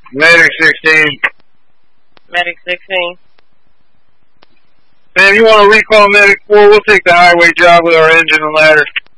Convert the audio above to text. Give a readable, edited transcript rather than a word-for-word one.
Medic 16. Medic 16. Ma'am, you want to recall Medic 4? We'll take the highway job with our engine and ladder.